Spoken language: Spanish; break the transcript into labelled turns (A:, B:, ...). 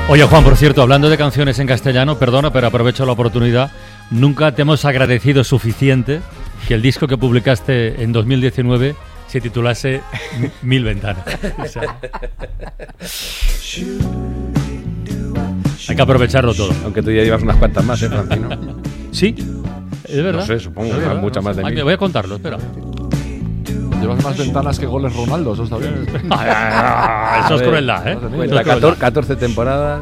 A: Oye, Juan, por cierto, hablando de canciones en castellano, perdona, pero aprovecho la oportunidad. Nunca te hemos agradecido suficiente que el disco que publicaste en 2019 se titulase Mil Ventanas. O sea, hay que aprovecharlo todo.
B: Aunque tú ya llevas unas cuantas más, Francino.
A: ¿Sí? ¿Es verdad?
B: No sé, supongo
A: ¿Es
B: que
A: verdad?
B: muchas más de
A: Ay,
B: mí.
A: me voy a contarlo, espera.
C: Llevas más ventanas que goles Ronaldo, eso está bien.
A: Eso es crueldad, ¿eh?
B: Cuenta 14 temporadas.